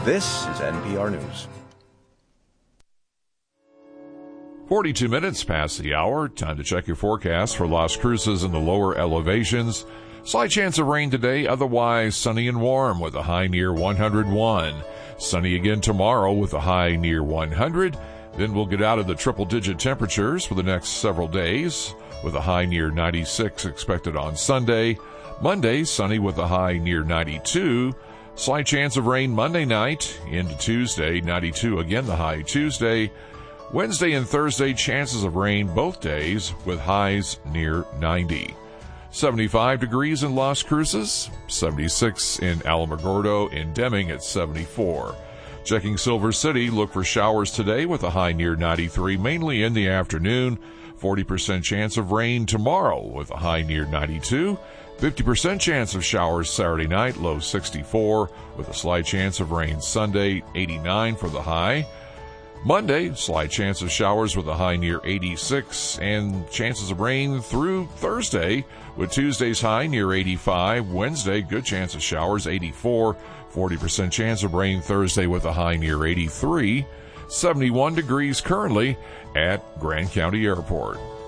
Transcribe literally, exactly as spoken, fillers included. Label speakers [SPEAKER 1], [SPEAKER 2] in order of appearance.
[SPEAKER 1] This is N P R News.
[SPEAKER 2] forty-two minutes past the hour. Time to check your forecast for Las Cruces in the lower elevations. Slight chance of rain today, otherwise sunny and warm with a high near one hundred one. Sunny again tomorrow with a high near one hundred. Then we'll get out of the triple-digit temperatures for the next several days with a high near ninety-six expected on Sunday. Monday, sunny with a high near ninety-two. Slight chance of rain Monday night into Tuesday, ninety-two again the high Tuesday. Wednesday and Thursday, chances of rain both days with highs near ninety. seventy-five degrees in Las Cruces, seventy-six in Alamogordo, in Deming at seventy-four. Checking Silver City, look for showers today with a high near ninety-three, mainly in the afternoon. forty percent chance of rain tomorrow with a high near ninety-two. fifty percent chance of showers Saturday night, low sixty-four, with a slight chance of rain Sunday, eighty-nine for the high. Monday, slight chance of showers with a high near eighty-six, and chances of rain through Thursday with Tuesday's high near eighty-five. Wednesday, good chance of showers, eighty-four. forty percent chance of rain Thursday with a high near eighty-three. seventy-one degrees currently at Grand County Airport.